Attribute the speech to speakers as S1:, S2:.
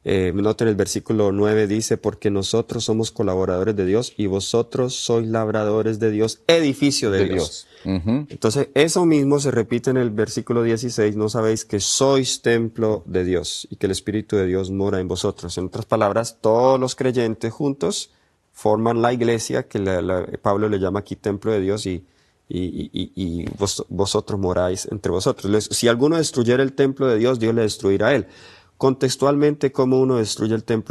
S1: Noten el versículo 9 dice, porque nosotros somos colaboradores de Dios y vosotros sois labradores de Dios, edificio de Dios.
S2: Ujú.
S1: Entonces, eso mismo se repite en el versículo 16, no sabéis que sois templo de Dios y que el Espíritu de Dios mora en vosotros. En otras palabras, todos los creyentes juntos forman la iglesia, que Pablo le llama aquí templo de Dios, y vosotros moráis entre vosotros. Si alguno destruyera el templo de Dios, Dios le destruirá a él. Contextualmente, ¿cómo uno destruye el templo